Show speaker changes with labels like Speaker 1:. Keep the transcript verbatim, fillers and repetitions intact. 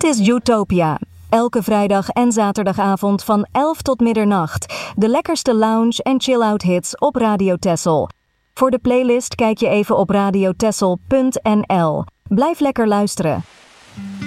Speaker 1: is Utopia. Elke vrijdag en zaterdagavond van elf tot middernacht. De lekkerste lounge en chill-out hits op Radio Texel. Voor de playlist kijk je even op radio texel punt n l. Blijf lekker luisteren.